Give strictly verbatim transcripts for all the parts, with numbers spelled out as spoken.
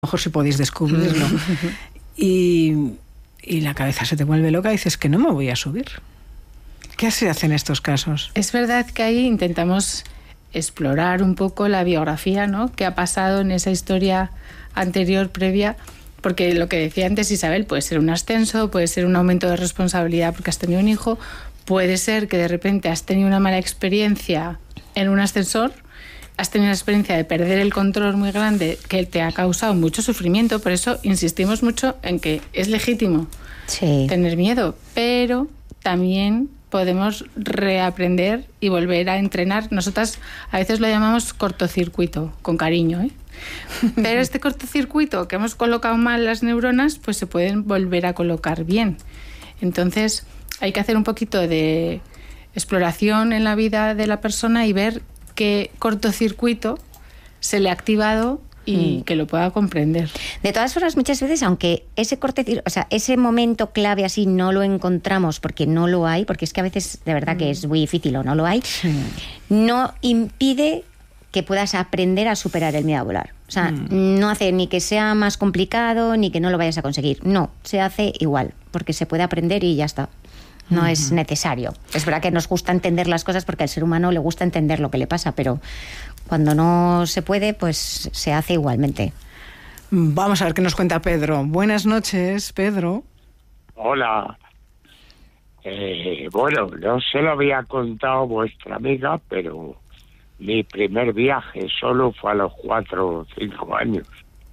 mejor si podéis descubrirlo. y, y la cabeza se te vuelve loca y dices que no me voy a subir. ¿Qué se hace en estos casos? Es verdad que ahí intentamos explorar un poco la biografía, ¿no? ¿Qué ha pasado en esa historia anterior, previa? Porque lo que decía antes Isabel, puede ser un ascenso, puede ser un aumento de responsabilidad porque has tenido un hijo, puede ser que de repente has tenido una mala experiencia en un ascensor, has tenido una experiencia de perder el control muy grande que te ha causado mucho sufrimiento. Por eso insistimos mucho en que es legítimo sí. tener miedo, pero también podemos reaprender y volver a entrenar. Nosotras a veces lo llamamos cortocircuito, con cariño, ¿eh? Pero este cortocircuito que hemos colocado mal las neuronas, pues se pueden volver a colocar bien. Entonces hay que hacer un poquito de exploración en la vida de la persona y ver qué cortocircuito se le ha activado y mm. que lo pueda comprender. De todas formas, muchas veces, aunque ese corte, o sea, ese momento clave así no lo encontramos porque no lo hay, porque es que a veces de verdad mm. que es muy difícil o no lo hay, sí. no impide que puedas aprender a superar el miedo a volar. O sea, mm. no hace ni que sea más complicado ni que no lo vayas a conseguir. No, se hace igual, porque se puede aprender y ya está. No uh-huh. es necesario. Es verdad que nos gusta entender las cosas porque al ser humano le gusta entender lo que le pasa, pero cuando no se puede, pues se hace igualmente. Vamos a ver qué nos cuenta Pedro. Buenas noches, Pedro. Hola. Eh, bueno, no se lo había contado vuestra amiga, pero mi primer viaje solo fue a los cuatro o cinco años.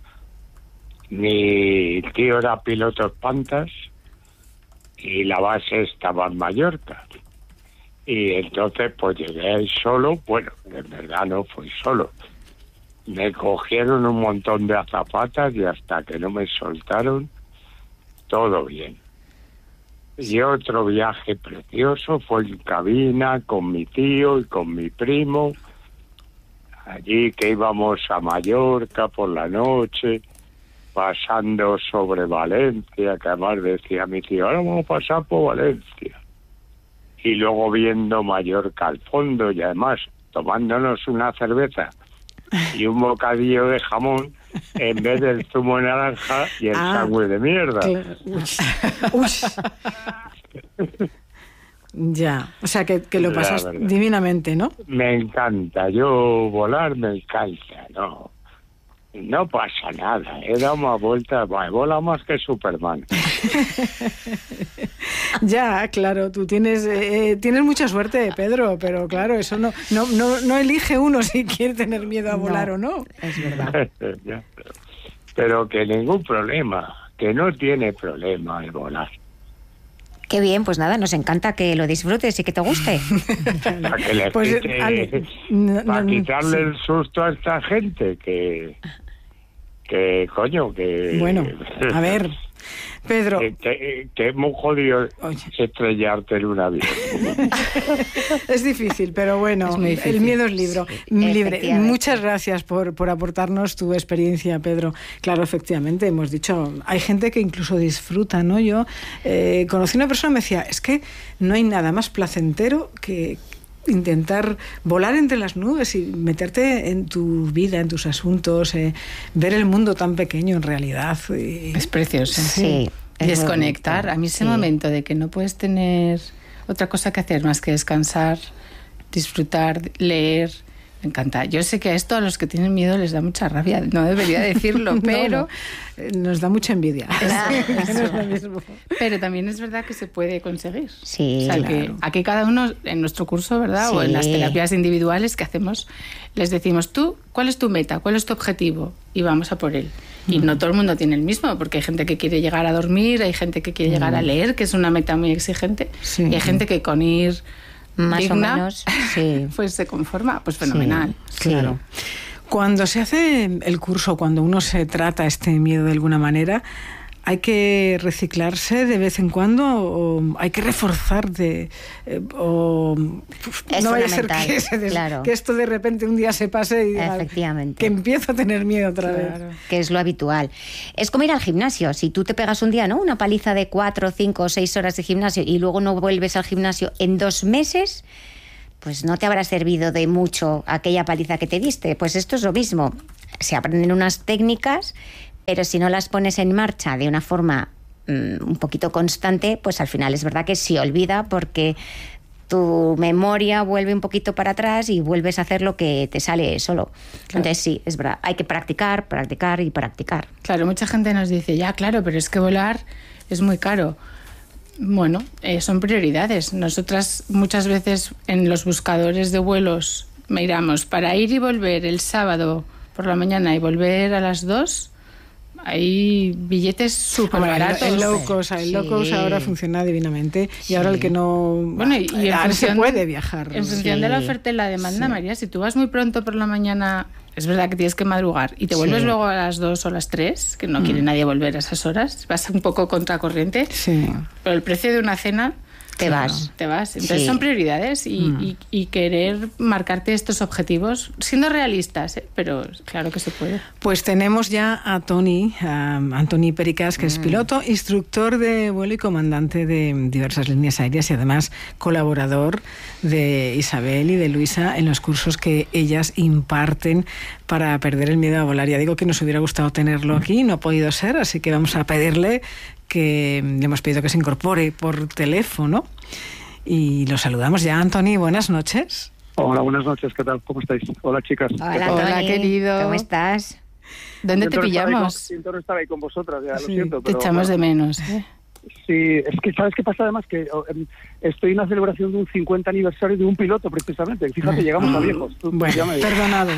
Mi tío era piloto espantas y la base estaba en Mallorca. Y entonces pues llegué ahí solo, bueno, en verdad no fui solo. Me cogieron un montón de azafatas y hasta que no me soltaron, todo bien. Y otro viaje precioso fue en cabina con mi tío y con mi primo. Allí que íbamos a Mallorca por la noche, pasando sobre Valencia, que además decía mi tío, ahora vamos a pasar por Valencia. Y luego viendo Mallorca al fondo y además tomándonos una cerveza y un bocadillo de jamón en vez del zumo de naranja y el ah, sándwich de mierda. Claro. Uy. Uy. Ya, o sea que, que lo pasas divinamente, ¿no? Me encanta, yo volar me encanta, ¿no? No pasa nada, he dado más vueltas, he volado más que Superman. Ya, claro, tú tienes eh, tienes mucha suerte, Pedro, pero claro, eso no no no, no elige uno si quiere tener miedo a volar no, o no. Es verdad. Ya, pero, pero que ningún problema, que no tiene problema el volar. Qué bien, pues nada, nos encanta que lo disfrutes y que te guste. Para que le pues, quite, Ale, no, para no, quitarle sí. el susto a esta gente, que, que coño, que... Bueno, a ver, Pedro... Que, que, que es muy jodido Oye. estrellarte en un avión. Es difícil, pero bueno, difícil. El miedo es libro, sí, libre. Muchas gracias por, por aportarnos tu experiencia, Pedro. Claro, efectivamente, hemos dicho, hay gente que incluso disfruta, ¿no? Yo eh, conocí una persona que me decía, es que no hay nada más placentero que intentar volar entre las nubes y meterte en tu vida, en tus asuntos, eh, ver el mundo tan pequeño en realidad. Y... Es precioso. Sí. Es desconectar. Bonito. A mí ese sí. momento de que no puedes tener otra cosa que hacer más que descansar, disfrutar, leer, me encanta. Yo sé que a esto a los que tienen miedo les da mucha rabia, no debería decirlo, pero... no, no. Nos da mucha envidia. Eso, eso. No es lo mismo. Pero también es verdad que se puede conseguir. Sí, o sea, claro. que aquí cada uno, en nuestro curso, ¿verdad? Sí. O en las terapias individuales que hacemos, les decimos, tú, ¿cuál es tu meta? ¿Cuál es tu objetivo? Y vamos a por él. Y no todo el mundo tiene el mismo, porque hay gente que quiere llegar a dormir, hay gente que quiere llegar a leer, que es una meta muy exigente, sí. y hay gente que con ir más digna, o menos, sí. pues se conforma, pues fenomenal. Sí, claro. Cuando se hace el curso, cuando uno se trata este miedo de alguna manera, ¿hay que reciclarse de vez en cuando o hay que reforzar de eh, o es no vaya a ser que, se des, claro. que esto de repente un día se pase y diga, efectivamente, que empiezo a tener miedo otra claro. vez, que es lo habitual. Es como ir al gimnasio. Si tú te pegas un día, ¿no?, una paliza de cuatro, cinco o seis horas de gimnasio y luego no vuelves al gimnasio en dos meses, pues no te habrá servido de mucho aquella paliza que te diste. Pues esto es lo mismo. Se aprenden unas técnicas Pero si no las pones en marcha de una forma mmm, un poquito constante, pues al final es verdad que se olvida porque tu memoria vuelve un poquito para atrás y vuelves a hacer lo que te sale solo. Claro. Entonces sí, es verdad, hay que practicar, practicar y practicar. Claro, mucha gente nos dice, ya, claro, pero es que volar es muy caro. Bueno, eh, son prioridades. Nosotras muchas veces en los buscadores de vuelos miramos para ir y volver el sábado por la mañana y volver a las dos. Hay billetes súper baratos. El low cost, el low cost sí. ahora funciona divinamente y sí. ahora el que no... Bueno, y, y en función, se puede viajar. En función sí. de la oferta y la demanda, sí. María, si tú vas muy pronto por la mañana, es verdad que tienes que madrugar y te vuelves sí. luego a las dos o las tres, que no mm. quiere nadie volver a esas horas, vas un poco contracorriente, sí. pero el precio de una cena... Te claro, vas. Te vas. Entonces sí. son prioridades y, mm. y, y querer marcarte estos objetivos, siendo realistas, ¿eh? Pero claro que se puede. Pues tenemos ya a Toni, a Antoni Pericas, que mm. es piloto, instructor de vuelo y comandante de diversas líneas aéreas y además colaborador de Isabel y de Luisa en los cursos que ellas imparten para perder el miedo a volar. Ya digo que nos hubiera gustado tenerlo aquí, no ha podido ser, así que vamos a pedirle que le hemos pedido que se incorpore por teléfono y lo saludamos ya. Antoni, buenas noches. Hola, buenas noches, ¿qué tal? ¿Cómo estáis? Hola, chicas. Hola, Hola querido. ¿Cómo estás? ¿Dónde te pillamos? Intento estar ahí con vosotras, ya sí, lo siento. Pero, te echamos bueno, de menos, ¿eh? Sí, es que ¿sabes qué pasa? Además que estoy en la celebración de un cincuenta aniversario de un piloto, precisamente. Fíjate, llegamos a viejos. Tú, bueno, me... perdonado.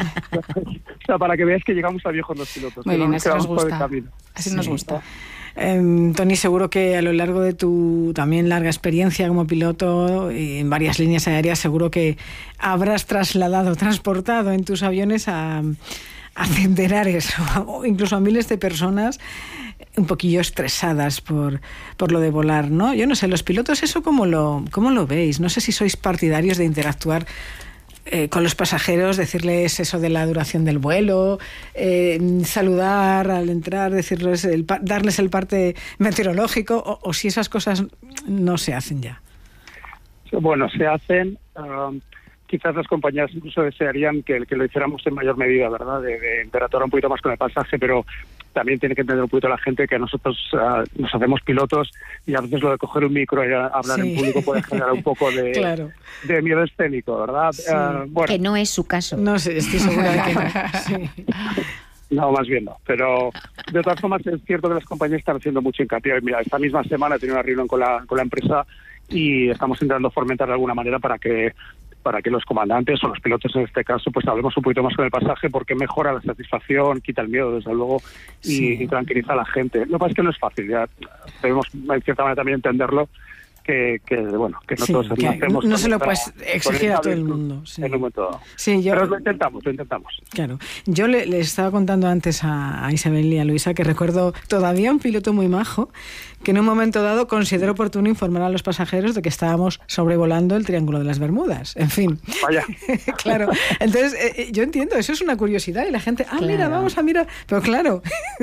O sea, para que veáis que llegamos a viejos los pilotos. Muy bien, así nos gusta. Así sí. nos gusta. Eh, Toni, seguro que a lo largo de tu también larga experiencia como piloto y en varias líneas aéreas, seguro que habrás trasladado, transportado en tus aviones a, a centenares o incluso a miles de personas un poquillo estresadas por, por lo de volar, ¿no? Yo no sé, los pilotos, ¿eso cómo lo, cómo lo veis? No sé si sois partidarios de interactuar Eh, con los pasajeros, decirles eso de la duración del vuelo, eh, saludar al entrar, decirles el, darles el parte meteorológico, o, o si esas cosas no se hacen ya. Bueno, se hacen. Uh, quizás las compañías incluso desearían que, que lo hiciéramos en mayor medida, ¿verdad? De, de interactuar un poquito más con el pasaje, pero también tiene que entender un poquito la gente que nosotros uh, nos hacemos pilotos y a veces lo de coger un micro y hablar sí. en público puede generar un poco de, claro. de miedo escénico, ¿verdad? Sí. Uh, bueno. Que no es su caso. No sé, estoy segura de que no. Sí. No, más bien no. Pero de todas formas es cierto que las compañías están haciendo mucho hincapié. Mira, esta misma semana he tenido una reunión con la, con la empresa y estamos intentando fomentar de alguna manera para que para que los comandantes o los pilotos en este caso pues hablemos un poquito más con el pasaje porque mejora la satisfacción, quita el miedo desde luego y, sí. y tranquiliza a la gente. Lo que pasa es que no es fácil, ya debemos en cierta manera también entenderlo que, que bueno, que no sí, todos que hacemos. No se lo puedes exigir a todo el mundo. Sí. En un momento dado. Sí, yo, pero lo intentamos, lo intentamos. Claro. Yo le, le estaba contando antes a, a Isabel y a Luisa que recuerdo todavía un piloto muy majo que en un momento dado consideró oportuno informar a los pasajeros de que estábamos sobrevolando el Triángulo de las Bermudas. En fin. Vaya. Claro. Entonces, eh, yo entiendo, eso es una curiosidad y la gente, ah, claro. mira, vamos a mirar. Pero claro,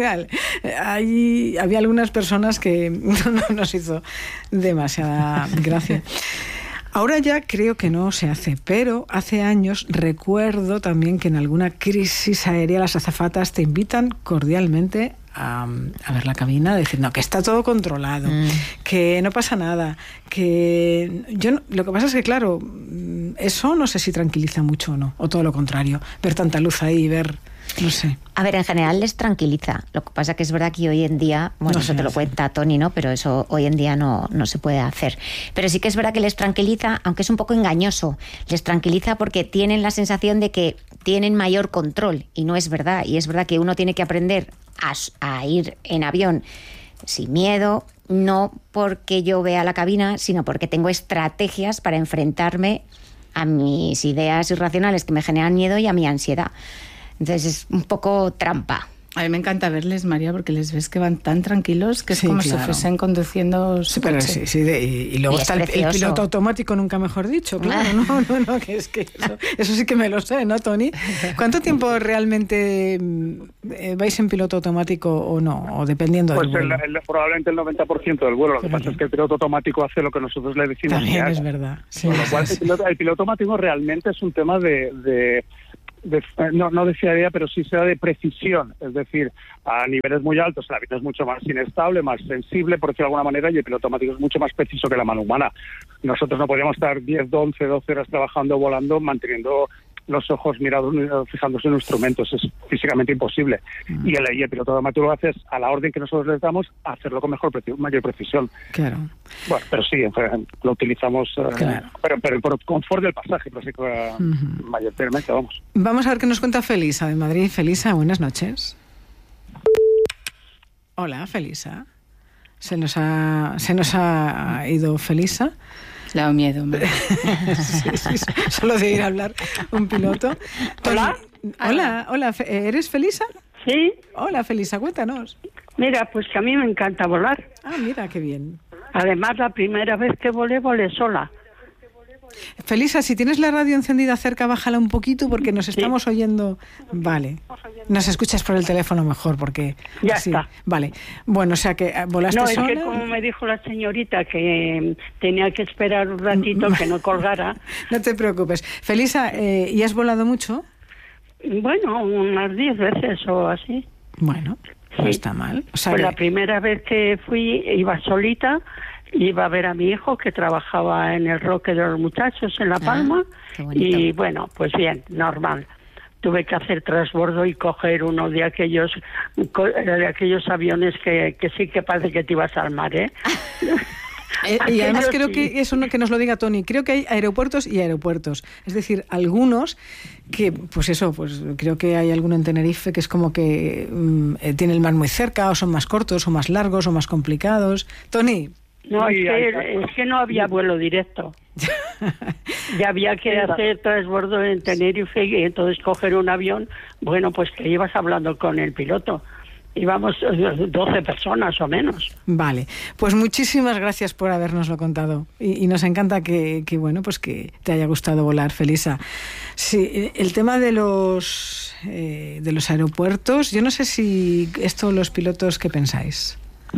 ahí había algunas personas que no, no nos hizo demasiada gracia. Ahora ya creo que no se hace, pero hace años recuerdo también que en alguna crisis aérea las azafatas te invitan cordialmente a, a ver la cabina, a decir, no, que está todo controlado, mm. que no pasa nada, que yo no, lo que pasa es que, claro, eso no sé si tranquiliza mucho o no, o todo lo contrario, ver tanta luz ahí, ver... No sé. A ver, en general les tranquiliza. Lo que pasa que es verdad que hoy en día, bueno, no eso te lo cuenta Toni, ¿no? Pero eso hoy en día no, no se puede hacer. Pero sí que es verdad que les tranquiliza, aunque es un poco engañoso. Les tranquiliza porque tienen la sensación de que tienen mayor control. Y no es verdad. Y es verdad que uno tiene que aprender a, a ir en avión sin miedo, no porque yo vea la cabina, sino porque tengo estrategias para enfrentarme a mis ideas irracionales que me generan miedo y a mi ansiedad. Entonces es un poco trampa. A mí me encanta verles, María, porque les ves que van tan tranquilos que es sí, como claro. si fuesen conduciendo su sí, pero coche. Sí, sí, de, y, y luego y está el, el piloto automático, nunca mejor dicho, claro. No, no, no, que es que eso, eso sí que me lo sé, ¿no, Toni? ¿Cuánto tiempo realmente eh, vais en piloto automático o no? O dependiendo pues del vuelo. El, el, probablemente el noventa por ciento del vuelo. Lo que claro. pasa es que el piloto automático hace lo que nosotros le decimos. También que es haga. verdad. Sí, Con lo cual, sí. el, piloto, el piloto automático realmente es un tema de... de de, no, no de fiabilidad, pero sí será de precisión, es decir, a niveles muy altos el avión es mucho más inestable, más sensible, por decirlo de alguna manera, y el piloto automático es mucho más preciso que la mano humana. Nosotros no podríamos estar diez, once, doce horas trabajando, volando, manteniendo los ojos mirados, fijándose en instrumentos, es físicamente imposible. Mm. Y, el, y el piloto automático lo hace a la orden que nosotros les damos, hacerlo con mejor mayor precisión. Claro. Bueno, pero sí, lo utilizamos, claro. uh, pero, pero por confort del pasaje, pero sí que uh, uh-huh. mayormente, vamos. Vamos a ver qué nos cuenta Felisa de Madrid. Felisa, buenas noches. Hola, Felisa. Se nos ha, se nos ha ido Felisa. Le da miedo. sí, sí, solo de ir a hablar un piloto. Hola. Hola, hola. ¿Eres Felisa? Sí. Hola, Felisa, cuéntanos. Mira, pues que a mí me encanta volar. Ah, mira, qué bien. Además, la primera vez que volé, volé sola. Felisa, si tienes la radio encendida cerca, bájala un poquito porque nos estamos sí. oyendo. Vale. Nos escuchas por el teléfono mejor porque... Ya así. está. Vale. Bueno, o sea que volaste no, sola. No, es que como me dijo la señorita que tenía que esperar un ratito que no colgara. No te preocupes. Felisa, eh, ¿y has volado mucho? Bueno, unas diez veces o así. Bueno, no sí. está mal. O sea pues que... la primera vez que fui iba solita... Iba a ver a mi hijo que trabajaba en el Roque de los Muchachos en La Palma ah, y bueno, pues bien, normal. Tuve que hacer transbordo y coger uno de aquellos de aquellos aviones que, que sí que parece que te ibas al mar, ¿eh? Eh, y además creo que eso no, que nos lo diga Tony, creo que hay aeropuertos y aeropuertos, es decir, algunos que, pues eso, pues creo que hay alguno en Tenerife que es como que um, eh, tiene el mar muy cerca, o son más cortos, o más largos, o más complicados. Tony. No, es que, es que no había vuelo directo. Ya había que hacer transbordo en Tenerife y entonces coger un avión, bueno, pues que ibas hablando con el piloto. Íbamos doce personas o menos. Vale, pues muchísimas gracias por habernoslo contado y, y nos encanta que, que, bueno, pues que te haya gustado volar, Felisa. Sí, el tema de los, eh, de los aeropuertos, yo no sé si esto los pilotos, ¿qué pensáis?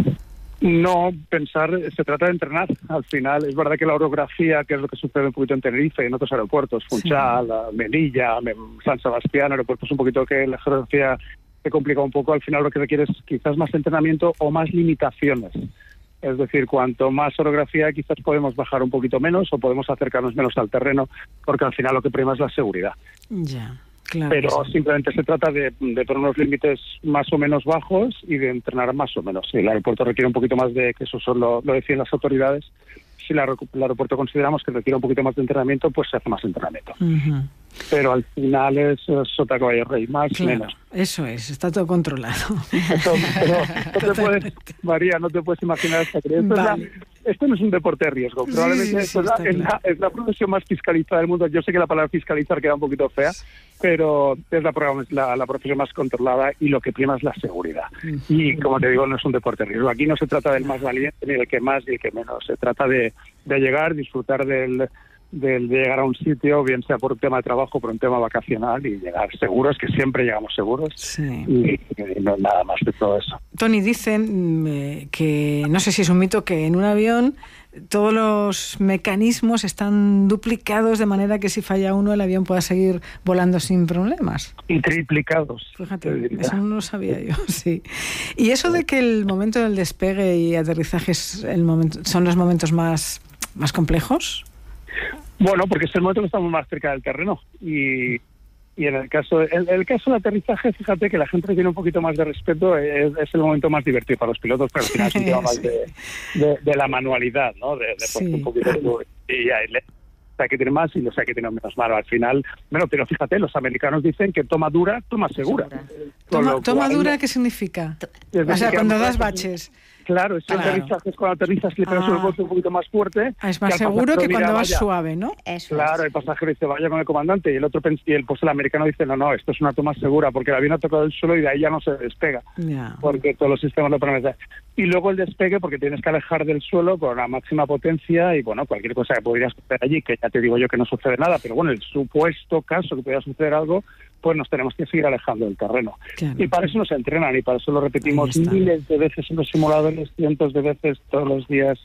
No, pensar, se trata de entrenar. Al final, es verdad que la orografía, que es lo que sucede un poquito en Tenerife y en otros aeropuertos, Funchal, sí. Melilla, San Sebastián, aeropuertos un poquito que la geografía se complica un poco, al final lo que requiere es quizás más entrenamiento o más limitaciones. Es decir, cuanto más orografía quizás podemos bajar un poquito menos o podemos acercarnos menos al terreno, porque al final lo que prima es la seguridad. Ya. Claro, pero sí. simplemente se trata de, de poner unos límites más o menos bajos y de entrenar más o menos. Si el aeropuerto requiere un poquito más de, que eso son lo, lo decían las autoridades, si la, el aeropuerto consideramos que requiere un poquito más de entrenamiento, pues se hace más entrenamiento. Uh-huh. Pero al final es sota caballo rey, más claro, menos. Eso es, está todo controlado. Eso, pero no te puedes, María, no te puedes imaginar esta creencia. Vale. Esto no es un deporte de riesgo. Probablemente sí, sí, sí, es, la, es, la, es la profesión más fiscalizada del mundo. Yo sé que la palabra fiscalizar queda un poquito fea, pero es la, la, la profesión más controlada y lo que prima es la seguridad. Uh-huh. Y como te digo, no es un deporte de riesgo. Aquí no se trata del más valiente, ni del que más, ni el que menos. Se trata de, de llegar, disfrutar del... Del, de llegar a un sitio, bien sea por un tema de trabajo, por un tema vacacional y llegar seguros, que siempre llegamos seguros sí. y, y no nada más de todo eso. Tony, dicen eh, que, no sé si es un mito, que en un avión todos los mecanismos están duplicados de manera que si falla uno el avión pueda seguir volando sin problemas. Y triplicados. Fíjate, eso no lo sabía yo, sí. Y eso de que el momento del despegue y aterrizaje es el momento, son los momentos más, más complejos. Bueno, porque es el momento que estamos más cerca del terreno y, y en el caso el, el caso del aterrizaje, fíjate que la gente tiene un poquito más de respeto, es, es el momento más divertido para los pilotos, pero al final es un tema más de, de, de la manualidad, ¿no? De, de sí. un poquito de, y ya, los hay que tener más y los hay que tener menos malo. Al final, bueno, pero fíjate, los americanos dicen que toma dura, toma segura. Toma, toma dura, ¿qué significa? O sea, cuando das baches. Claro, si claro. aterrizajes, cuando aterrizas le pegas ah. el golpe un poquito más fuerte. Ah, es más que seguro que cuando vas vaya. suave, ¿no? Eso claro, es. El pasajero dice, vaya con el comandante, y el otro y el, pues el americano dice, no, no, esto es una toma segura, porque el avión ha tocado el suelo y de ahí ya no se despega. Yeah. Porque todos los sistemas lo permiten. Y luego el despegue, porque tienes que alejar del suelo con la máxima potencia y, bueno, cualquier cosa que podría suceder allí, que ya te digo yo que no sucede nada, pero bueno, el supuesto caso que pudiera suceder algo, pues nos tenemos que seguir alejando del terreno. Claro. Y para eso nos entrenan y para eso lo repetimos miles de veces en los simuladores, cientos de veces todos los días y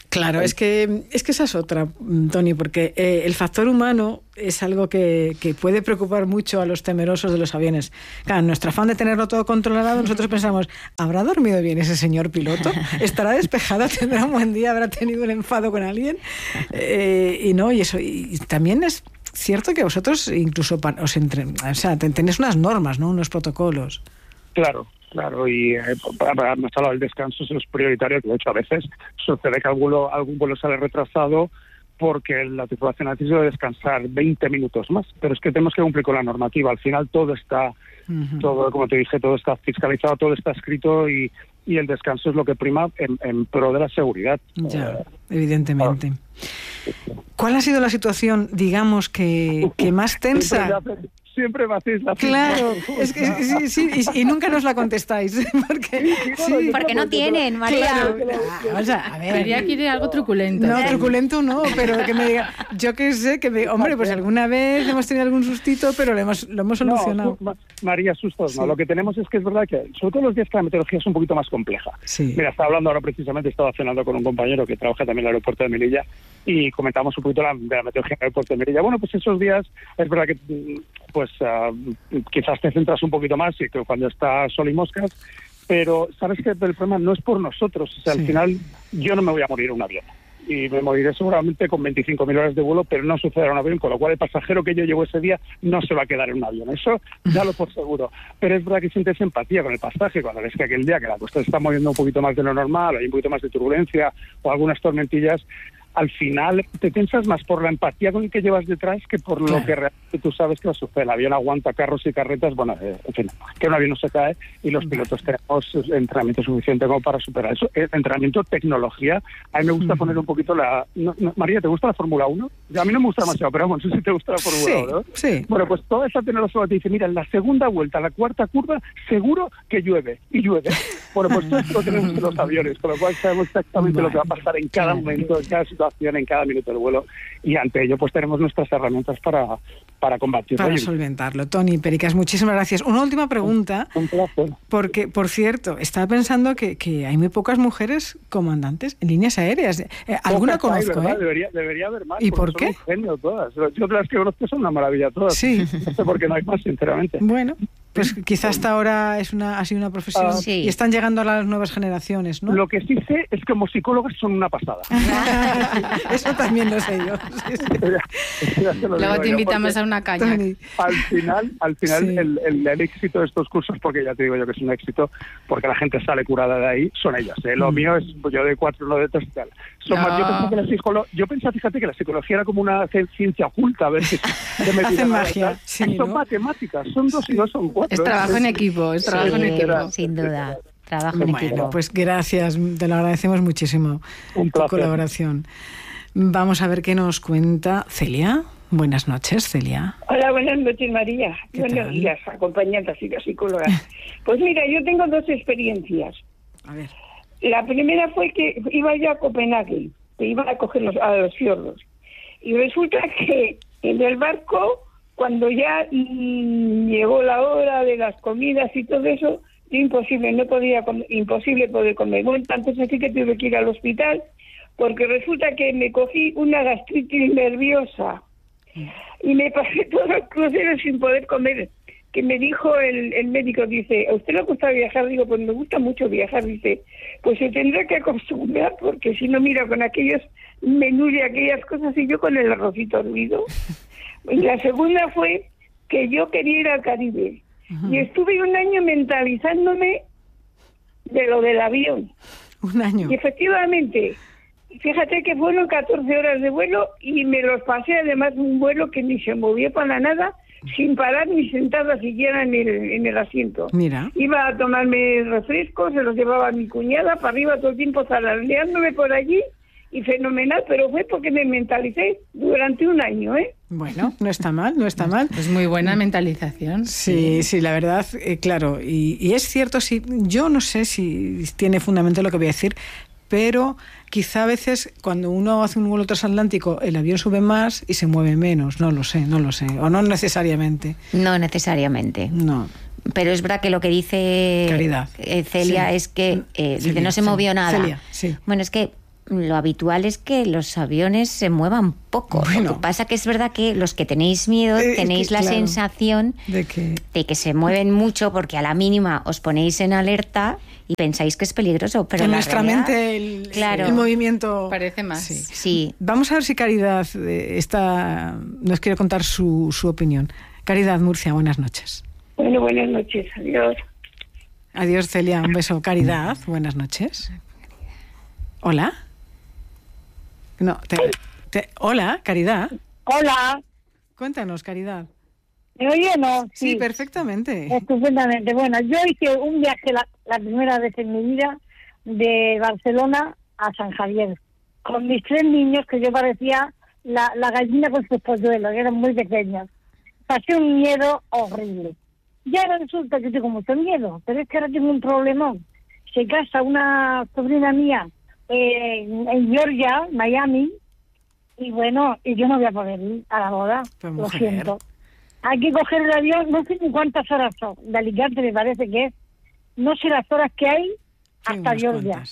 Claro, es que, es que esa es otra, Toni, porque eh, el factor humano es algo que, que puede preocupar mucho a los temerosos de los aviones. Claro, en nuestro afán de tenerlo todo controlado, nosotros pensamos, ¿habrá dormido bien ese señor piloto? ¿Estará despejado? ¿Tendrá un buen día? ¿Habrá tenido un enfado con alguien? Eh, y no, y eso, y también es cierto que vosotros incluso os entre, o sea, tenéis unas normas, ¿no? Unos protocolos. Claro. Claro, y eh, para hemos hablado del descanso, eso es prioritario, que de hecho a veces sucede que algún vuelo, algún vuelo sale retrasado porque la tripulación ha decidido descansar veinte minutos más, pero es que tenemos que cumplir con la normativa. Al final todo está, uh-huh. todo, como te dije, todo está fiscalizado, todo está escrito y, y el descanso es lo que prima en, en pro de la seguridad. Ya, eh, evidentemente. Ah. ¿Cuál ha sido la situación, digamos, que, que más tensa? Siempre me hacéis la Claro, es que sí, sí, y, y nunca nos la contestáis. Porque, sí, porque no tienen, María. Claro, claro. O sea, a ver, María quiere algo truculento. No, truculento no, pero que me diga, yo qué sé, que me, hombre, pues alguna vez hemos tenido algún sustito, pero lo hemos, lo hemos solucionado. No, María, sustos no. Sí. Lo que tenemos es que es verdad que, sobre todo los días que la meteorología es un poquito más compleja. Sí. Mira, estaba hablando ahora precisamente, estaba cenando con un compañero que trabaja también en el aeropuerto de Melilla y comentamos un poquito la, de la meteorología en el aeropuerto de Melilla. Bueno, pues esos días es verdad que pues uh, quizás te centras un poquito más y que cuando está sol y moscas, pero sabes que el problema no es por nosotros. O sea, sí. Al final yo no me voy a morir en un avión y me moriré seguramente con veinticinco mil horas de vuelo, pero no sucederá en un avión, con lo cual el pasajero que yo llevo ese día no se va a quedar en un avión. Eso dalo por seguro. Pero es verdad que sientes empatía con el pasaje cuando ves que aquel día que la costa se está moviendo un poquito más de lo normal, hay un poquito más de turbulencia o algunas tormentillas, al final te tensas más por la empatía con el que llevas detrás que por claro. Lo que realmente tú sabes que va a suceder. El avión aguanta carros y carretas, bueno, eh, en fin, que un avión no se cae y los pilotos tenemos entrenamiento suficiente como para superar eso. El entrenamiento, tecnología, a mí me gusta uh-huh. poner un poquito la... No, no, María, ¿te gusta la Fórmula uno? A mí no me gusta demasiado, pero bueno, no sé si te gusta la Fórmula sí, uno, ¿no? Sí. Bueno, pues toda esa tecnología te dice, mira, en la segunda vuelta, la cuarta curva, seguro que llueve, y llueve. Bueno, pues todo esto lo tenemos en los aviones, con lo cual sabemos exactamente vale. Lo que va a pasar en cada momento, en cada situación, en cada minuto del vuelo, y ante ello pues tenemos nuestras herramientas para, para combatirlo. Para solventarlo. Toni Pericas, muchísimas gracias. Una última pregunta, un, un placer. Porque, por cierto, estaba pensando que, que hay muy pocas mujeres comandantes en líneas aéreas. Eh, alguna pocas conozco, hay, ¿eh? Debería, debería haber más. ¿Y por qué? Son un genio todas. Yo las que conozco son una maravilla todas. Sí. No sé por qué no hay más, sinceramente. Bueno, pues quizás hasta ahora es una, ha sido una profesión uh, sí. Y están llegando a las nuevas generaciones, ¿no? Lo que sí sé es que como psicólogas son una pasada. Eso también lo sé yo. Sí, sí. Ya, ya Luego te invitamos porque, a una caña. Toni. Al final, al final sí. el, el, el éxito de estos cursos, porque ya te digo yo que es un éxito, porque la gente sale curada de ahí, son ellas. ¿eh? Lo mm. mío es pues, yo de cuatro, no de tres y tal. Son no. más, yo, pensé que la psicolo, yo pensaba, fíjate, que la psicología era como una ciencia oculta. A ver si me hacen magia. Sí, son ¿no? matemáticas, son dos y dos son cuatro. Es trabajo en equipo, es trabajo sí, en equipo. Sin duda. Trabajo en bueno, equipo. Pues gracias, te lo agradecemos muchísimo. Un tu colaboración. Vamos a ver qué nos cuenta Celia. Buenas noches, Celia. Hola, buenas noches, María. Buenos días, acompañantes y las psicólogas. Pues mira, yo tengo dos experiencias. A ver. La primera fue que iba yo a Copenhague, que iba a coger los, a los fiordos. Y resulta que en el barco, cuando ya mmm, llegó la hora de las comidas y todo eso, imposible, no podía comer, imposible poder comer. Bueno, entonces así que tuve que ir al hospital, porque resulta que me cogí una gastritis nerviosa y me pasé todo el crucero sin poder comer. Que me dijo el, el médico, dice, ¿a usted le gusta viajar? Digo, pues me gusta mucho viajar. Dice, pues se tendrá que acostumbrar, porque si no, mira, con aquellos menús y aquellas cosas, y yo con el arrocito hervido. Y la segunda fue que yo quería ir al Caribe. Uh-huh. Y estuve un año mentalizándome de lo del avión. Un año. Y efectivamente, fíjate que fueron catorce horas de vuelo y me los pasé, además, un vuelo que ni se movió para nada, sin parar ni sentada siquiera en el, en el asiento. Mira. Iba a tomarme refrescos, se los llevaba a mi cuñada, para arriba todo el tiempo zarandeándome por allí, y fenomenal, pero fue porque me mentalicé durante un año, ¿eh? Bueno, no está mal, no está mal. Es muy buena mentalización. Sí, sí, sí, la verdad, eh, claro. Y, y es cierto, sí, yo no sé si tiene fundamento lo que voy a decir, pero quizá a veces cuando uno hace un vuelo transatlántico el avión sube más y se mueve menos, no lo sé, no lo sé, o no necesariamente. No necesariamente. No. Pero es verdad que lo que dice Caridad. Eh, Celia sí. es que eh, Celia, dice, no se movió sí. nada. Celia, sí. Bueno, es que lo habitual es que los aviones se muevan poco. Bueno. Lo que pasa que es verdad que los que tenéis miedo eh, tenéis que, la claro, sensación de que... de que se mueven mucho porque a la mínima os ponéis en alerta y pensáis que es peligroso, pero en la nuestra realidad, mente el, claro, el movimiento parece más. Sí. sí. Vamos a ver si Caridad eh, está, nos quiere contar su, su opinión. Caridad, Murcia, buenas noches. Bueno, buenas noches, adiós. Adiós, Celia, un beso. Caridad, buenas noches. Hola. No, te, te, hola, Caridad. Hola. Cuéntanos, Caridad. ¿Me oye o no? Sí, sí, perfectamente. Estupendamente. Bueno, yo hice un viaje la, la primera vez en mi vida de Barcelona a San Javier con mis tres niños, que yo parecía la, la gallina con sus polluelos, eran muy pequeños. Pasé un miedo horrible. Y ahora resulta que tengo mucho miedo, pero es que ahora tengo un problemón. Se casa una sobrina mía eh, en Georgia, Miami, y bueno, y yo no voy a poder ir a la boda, pues lo siento. Hay que coger el avión, no sé ni cuántas horas son, de Alicante me parece que es, no sé las horas que hay, sí, hasta Georgia.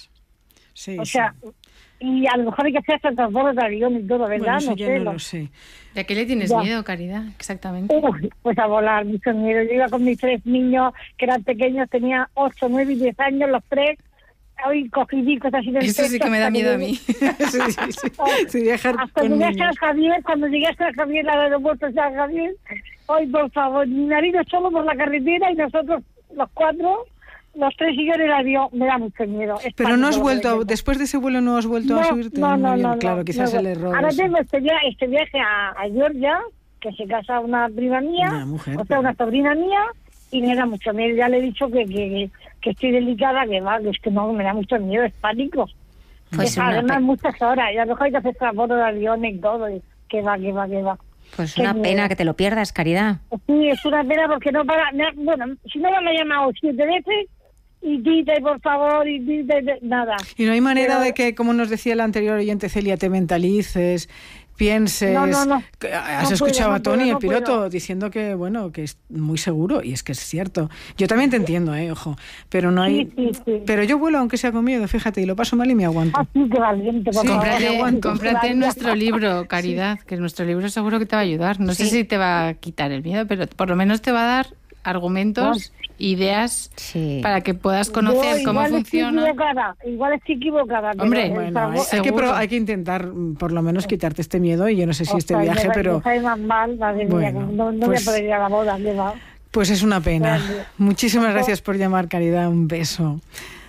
Sí, o sí. sea, y a lo mejor hay que hacer hasta transbordos de avión y todo, ¿verdad? Bueno, no, ya sé, no lo... lo sé. ¿De qué le tienes ya. miedo, Caridad? Exactamente. Uy, pues a volar, mucho miedo. Yo iba con mis tres niños, que eran pequeños, tenía ocho, nueve y diez años, los tres. Hoy cogidicos así del Eso sí que me da miedo a mí. sí, sí, sí. Sí, viajar hasta con llegué a niños. San Javier, cuando llegué a San Javier, al aeropuerto de San Javier, hoy por favor, mi marido solo por la carretera y nosotros los cuatro, los tres y yo en el avión, me da mucho miedo. Es Pero no has vuelto, de después de ese vuelo no has vuelto no, a subirte. No, no, Muy bien, no. Claro, no, quizás no, el error. Ahora es... tengo este viaje, este viaje a, a Georgia, que se casa una prima mía, una mujer, o sea, pero... una sobrina mía, y me da mucho miedo. Ya le he dicho que, que, que estoy delicada, que va, que es que no, me da mucho miedo, es pánico. Pues es una además pe... muchas horas, y a lo mejor hay que hacer transporte de aviones y todo, y que va, que va, que va. Pues Qué una miedo. pena que te lo pierdas, Caridad. Sí, es una pena porque no para... Bueno, si no me ha llamado siete veces, y dite, por favor, y dite, nada. Y no hay manera Pero... de que, como nos decía el anterior oyente Celia, te mentalices, pienses... No, no, no. Has no escuchado puedo, a Tony, no puedo, el no piloto, puedo. diciendo que, bueno, que es muy seguro, y es que es cierto. Yo también te entiendo, eh, ojo, pero no hay... Sí, sí, sí. Pero yo vuelo aunque sea con miedo, fíjate, y lo paso mal y me aguanto. Ah, sí, qué valiente, por Sí, favor. Cómprate, cómprate nuestro libro, Caridad, que nuestro libro seguro que te va a ayudar. No Sí. sé si te va a quitar el miedo, pero por lo menos te va a dar argumentos, ideas Sí. para que puedas conocer Yo cómo igual funciona. Estoy equivocada, igual estoy equivocada. pero Hombre, el Bueno, sabor- hay que, pro- seguro. hay que intentar mm, por lo menos quitarte este miedo, y yo no sé si este Ostras, viaje, me- pero... me cae más mal, madre mía, Bueno, no, no pues- voy a poder ir a la boda, ¿qué va? Pues es una pena. Grande. Muchísimas gracias por llamar, Caridad. Un beso.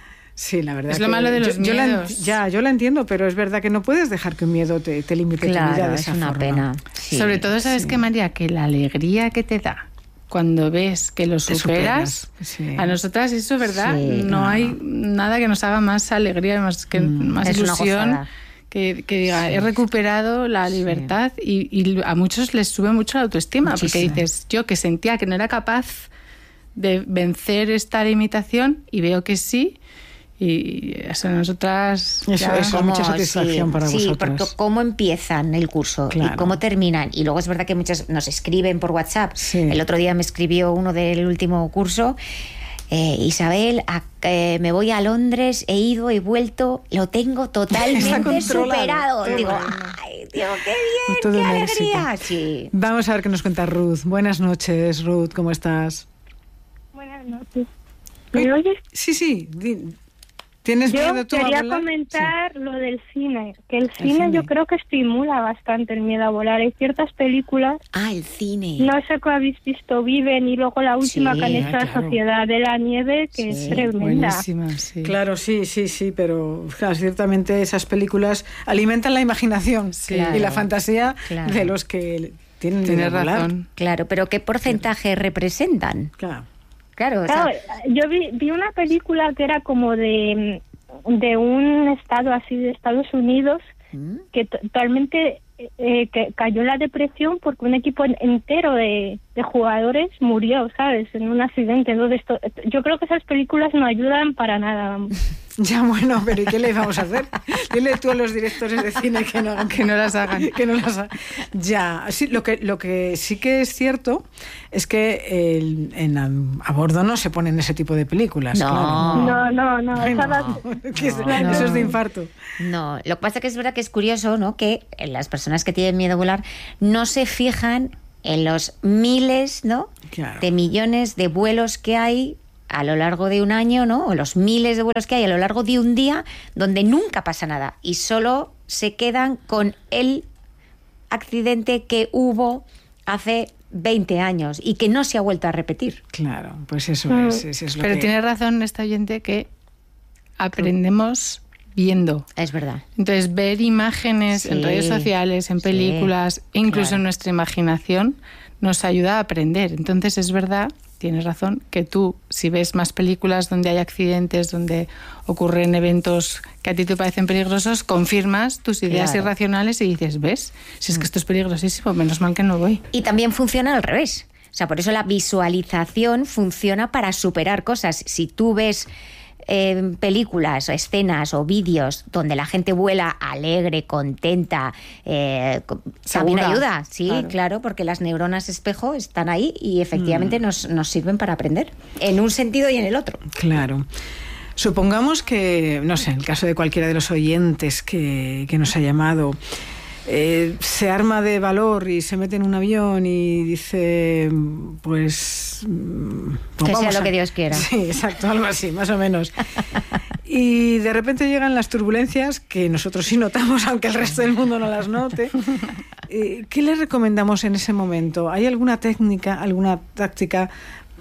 Sí, la verdad. Es lo que malo de los yo, yo la en- miedos. ya, yo la entiendo, pero es verdad que no puedes dejar que un miedo te, te limite tu vida Claro, de es esa una forma. pena. Sí. Sobre todo, ¿sabes qué, María? Que la alegría que te da cuando ves que lo Te superas, superas, sí. a nosotras eso, ¿verdad? Sí, no no. hay nada que nos haga más alegría, más, que, Mm, más es una ilusión. gozada. Que, que diga, he recuperado la libertad, y, y a muchos les sube mucho la autoestima, Muchísimo. porque dices, yo que sentía que no era capaz de vencer esta limitación y veo que sí, y eso nosotras... Eso- ya- eso es mucha satisfacción sí, para sí, vosotros. porque cómo empiezan el curso Claro. y cómo terminan. Y luego es verdad que muchas nos escriben por WhatsApp. Sí. El otro día me escribió uno del último curso. Eh, Isabel, a- eh, me voy a Londres, he ido y vuelto, lo tengo Está totalmente controlado. superado. Qué Digo, bueno. ay, digo, qué bien, Todo qué un alegría. éxito. Sí. Vamos a ver qué nos cuenta Ruth. Buenas noches, Ruth. ¿Cómo estás? Buenas noches. ¿Me oyes? Sí, sí. di- ¿Tienes Yo miedo tú a quería volar? comentar lo del cine, que el cine, cine. yo creo que estimula bastante el miedo a volar. Hay ciertas películas, Ah, el cine. no sé qué habéis visto, Viven, y luego la última Sí, que han hecho ah, La claro. Sociedad de la Nieve, que Sí, es tremenda. Buenísima, sí. Claro, sí, sí, sí, pero claro, ciertamente esas películas alimentan la imaginación Sí. y la Claro, fantasía claro. de los que tienen miedo Tienes a volar. razón. Claro, pero ¿qué porcentaje representan? Claro. Claro, o sea, Claro, yo vi, vi una película que era como de, de un estado así de Estados Unidos, ¿Mm? que totalmente eh, que cayó en la depresión porque un equipo en- entero de, de jugadores murió, ¿sabes? En un accidente. Entonces, esto, yo creo que esas películas no ayudan para nada, vamos. Ya, bueno, pero ¿y qué le vamos a hacer? Dile tú a los directores de cine que no, que no las hagan. Que no las hagan. Ya, sí, lo que, lo que sí que es cierto es que el, en, a bordo no se ponen ese tipo de películas. No, claro. no, no, no, Ay, no. no. ¿Qué es? No. Eso es de infarto. No, lo que pasa que es verdad que es curioso, ¿no? Que las personas que tienen miedo a volar no se fijan en los miles, ¿no? Claro. De millones de vuelos que hay a lo largo de un año, ¿no? O los miles de vuelos que hay a lo largo de un día donde nunca pasa nada y solo se quedan con el accidente que hubo hace veinte años y que no se ha vuelto a repetir. Claro, pues eso Mm. es, eso es lo Pero que... tiene razón esta oyente que aprendemos viendo. Es verdad. Entonces, ver imágenes Sí. en redes sociales, en Sí, películas, incluso claro. en nuestra imaginación, nos ayuda a aprender. Entonces, es verdad, tienes razón, que tú, si ves más películas donde hay accidentes, donde ocurren eventos que a ti te parecen peligrosos, confirmas tus ideas Claro. irracionales y dices, ¿ves? Si es que esto es peligrosísimo, menos mal que no voy. Y también funciona al revés. O sea, por eso la visualización funciona para superar cosas. Si tú ves eh, películas o escenas o vídeos donde la gente vuela alegre, contenta, eh, también Segura. ayuda. Sí, claro. Claro. porque las neuronas espejo están ahí y efectivamente mm. nos, nos sirven para aprender, en un sentido y en el otro. Claro. Supongamos que, no sé, en el caso de cualquiera de los oyentes que, que nos ha llamado, eh, se arma de valor y se mete en un avión y dice, pues... pues que sea lo a... que Dios quiera. Sí, exacto, algo así, más o menos. Y de repente llegan las turbulencias que nosotros sí notamos, aunque el resto del mundo no las note. ¿Qué le recomendamos en ese momento? ¿Hay alguna técnica, alguna táctica?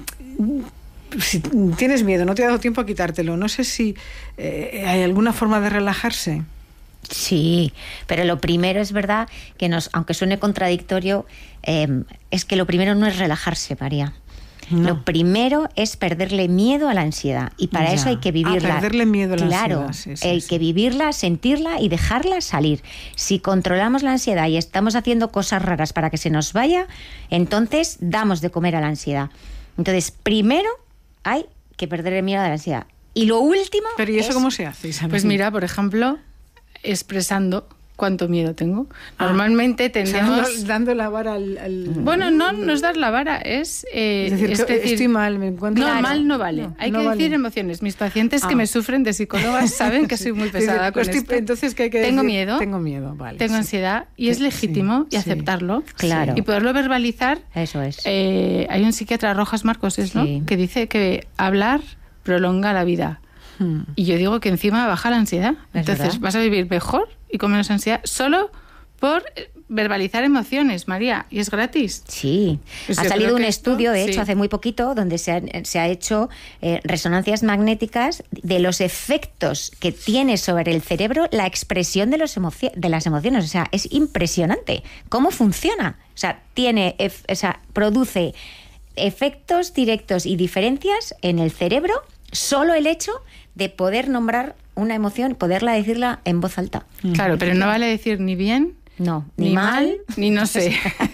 Si tienes miedo, no te ha dado tiempo a quitártelo, no sé si eh, hay alguna forma de relajarse. Sí, pero lo primero es verdad que nos, aunque suene contradictorio, eh, es que lo primero no es relajarse, María. No. Lo primero es perderle miedo a la ansiedad y para ya. eso hay que vivirla. Ah, perderle miedo a la claro, ansiedad. Sí, sí, hay sí. que vivirla, sentirla y dejarla salir. Si controlamos la ansiedad y estamos haciendo cosas raras para que se nos vaya, entonces damos de comer a la ansiedad. Entonces, primero hay que perderle miedo a la ansiedad. Y lo último... ¿Pero y eso es... cómo se hace, Isabel? Pues mira, por ejemplo, expresando cuánto miedo tengo. Normalmente ah, tendemos... O sea, dando, dando la vara al, al... Bueno, no, no es dar la vara, es... Eh, es decir, es decir estoy mal, me encuentro... No, claro. mal no vale. No, hay no que vale. decir emociones. Mis pacientes ah. que me sufren de psicólogas saben que soy muy pesada sí, con estoy, esto. Entonces, ¿qué hay que Tengo decir? miedo. Tengo miedo, vale. Tengo sí. ansiedad y es legítimo sí, y sí. aceptarlo. Claro. Y poderlo verbalizar. Eso es. Eh, hay un psiquiatra, Rojas Marcos, ¿es, no? Sí. Que dice que hablar prolonga la vida. Hmm. Y yo digo que encima baja la ansiedad. ¿Es Entonces verdad? vas a vivir mejor y con menos ansiedad solo por verbalizar emociones, María, y es gratis. Sí, Pues ha yo salido creo un que esto, estudio, de sí. hecho, hace muy poquito, donde se, han, se ha hecho eh, resonancias magnéticas de los efectos que tiene sobre el cerebro la expresión de, los emoci- de las emociones. O sea, es impresionante cómo funciona. O sea, tiene, ef- o sea, produce efectos directos y diferencias en el cerebro solo el hecho de poder nombrar una emoción, poderla decirla en voz alta. Claro, pero no vale decir ni bien, No, ni, ni mal, mal, ni no sé.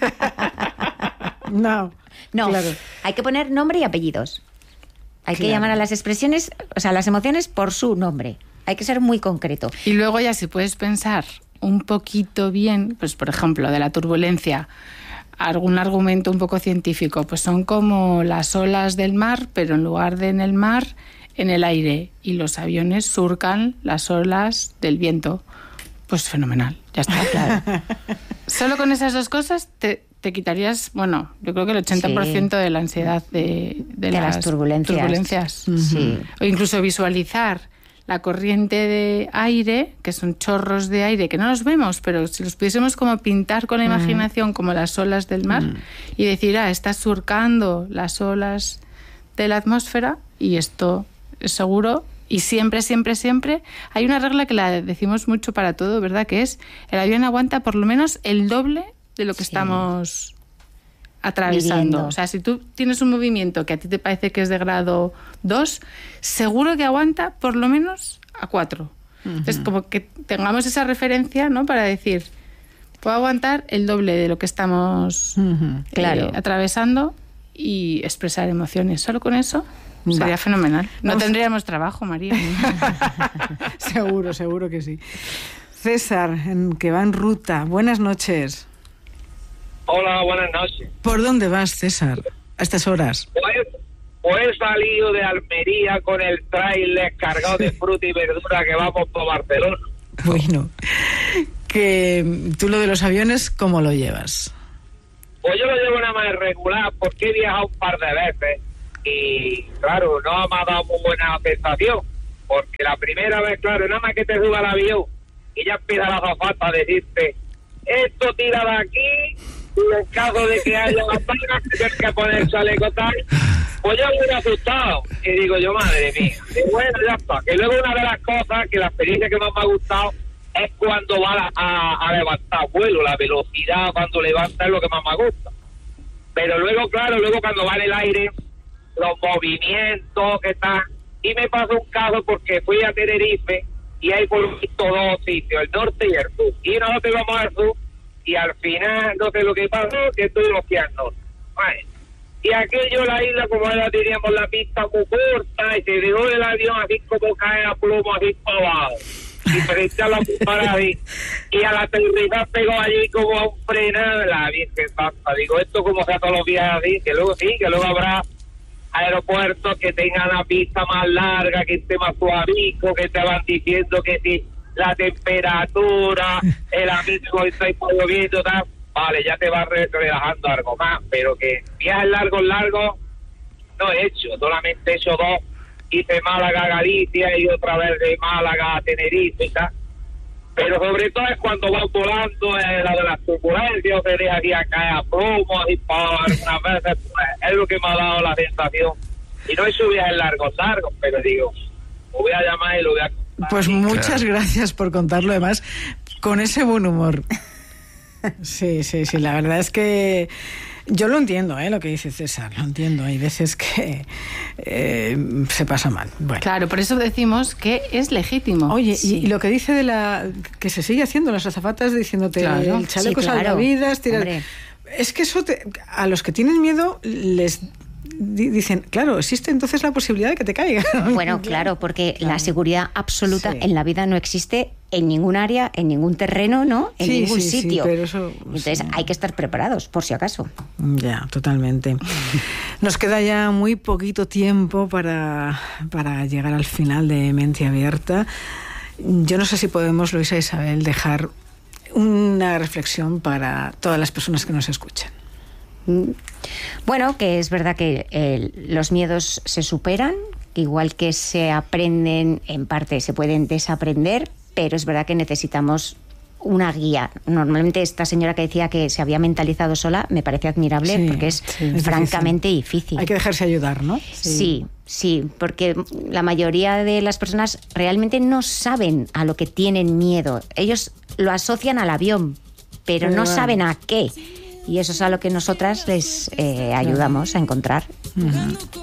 No, no. claro. Hay que poner nombre y apellidos. Hay Claro. que llamar a las expresiones, o sea, a las emociones por su nombre. Hay que ser muy concreto. Y luego ya si puedes pensar un poquito bien, pues por ejemplo, de la turbulencia, algún argumento un poco científico, pues son como las olas del mar, pero en lugar de en el mar, en el aire. Y los aviones surcan las olas del viento. Pues fenomenal, ya está, claro. Solo con esas dos cosas te, te quitarías, bueno, yo creo que el ochenta por ciento sí. de la ansiedad de, de, de las, las turbulencias. turbulencias. Uh-huh. Sí. O incluso visualizar la corriente de aire, que son chorros de aire, que no los vemos, pero si los pudiésemos como pintar con la imaginación, mm. como las olas del mar, mm. y decir, ah, está surcando las olas de la atmósfera, y esto es seguro, y siempre, siempre, siempre, hay una regla que la decimos mucho para todo, ¿verdad?, que es, el avión aguanta por lo menos el doble de lo que sí. estamos atravesando. Viviendo. O sea, si tú tienes un movimiento que a ti te parece que es de grado dos, seguro que aguanta por lo menos a cuatro. Uh-huh. Entonces, como que tengamos esa referencia, ¿no?, para decir, puedo aguantar el doble de lo que estamos uh-huh. claro. eh, atravesando y expresar emociones. Solo con eso Sería fenomenal. No Vamos. tendríamos trabajo, María. Seguro, seguro que sí. César, en, que va en ruta. Buenas noches. Hola, buenas noches. ¿Por dónde vas, César, a estas horas? Pues, pues he salido de Almería con el tráiler cargado de fruta y verdura que vamos por Barcelona. Bueno, que tú lo de los aviones, ¿cómo lo llevas? Pues yo lo llevo nada más regular porque he viajado un par de veces y, claro, no me ha dado muy buena sensación. Porque la primera vez, claro, nada más que te suba al avión y ya empieza la azafata a decirte, esto tira de aquí, y en caso de que haya una plaga, tienes que poner chaleco tal. Pues yo muy asustado y digo yo, madre mía, y bueno, ya está. Que luego una de las cosas, que la experiencia que más me ha gustado es cuando va a, a levantar vuelo, la velocidad cuando levanta es lo que más me gusta. Pero luego, claro, luego cuando va en el aire, los movimientos que están. Y me pasó un caso porque fui a Tenerife y hay por visto dos sitios, el norte y el sur. Y nosotros íbamos al sur y al final, no sé lo que pasó, que estuvimos aquí al norte. Bueno, y aquello, la isla, como ya teníamos la pista muy corta y se dejó el avión así como cae a plomo, así para abajo. Y frente a la para y, y a la aterrizar pegó allí como a un frenado, la Virgen Santa. Digo, esto como sea todos los días así, que luego sí, que luego habrá aeropuertos que tengan la pista más larga, que esté más suavico, que te van diciendo que si la temperatura, el amigo está lloviendo, tal, vale, ya te vas relajando algo más, pero que viajes largos, largos, no he hecho, solamente he hecho dos. Hice Málaga a Galicia y otra vez de Málaga a Tenerife y tal. Pero sobre todo es cuando van volando, es la de las turbulencias, se deja aquí a caer a plomo y para algunas veces, pues, es lo que me ha dado la sensación. Y no he hecho viajes largos, largos, pero digo, lo voy a llamar y lo voy a contar. Pues muchas claro. gracias por contarlo, además, con ese buen humor. Sí, sí, sí, la verdad es que yo lo entiendo, ¿eh? Lo que dice César, lo entiendo. Hay veces que eh, se pasa mal. Bueno. Claro, por eso decimos que es legítimo. Oye, sí. y, y lo que dice de la que se sigue haciendo las azafatas diciéndote claro. el chaleco sí, claro. salvavidas, tirar. Es que eso te, a los que tienen miedo les dicen, claro, existe entonces la posibilidad de que te caiga. Bueno, claro, porque claro. la seguridad absoluta sí. en la vida no existe en ningún área, en ningún terreno, ¿no? En sí, ningún sí, sitio. Sí, pero eso, entonces sí. hay que estar preparados, por si acaso. Ya, totalmente. Nos queda ya muy poquito tiempo para, para llegar al final de Mente Abierta. Yo no sé si podemos, Luisa Isabel, dejar una reflexión para todas las personas que nos escuchan. Bueno, que es verdad que eh, los miedos se superan, que igual que se aprenden, en parte se pueden desaprender, pero es verdad que necesitamos una guía. Normalmente esta señora que decía que se había mentalizado sola me parece admirable sí, porque es, sí, es francamente difícil. difícil. Hay que dejarse ayudar, ¿no? Sí. sí, sí, porque la mayoría de las personas realmente no saben a lo que tienen miedo. Ellos lo asocian al avión, pero, pero no bueno. saben a qué. Y eso es a lo que nosotras les eh, ayudamos a encontrar. Uh-huh.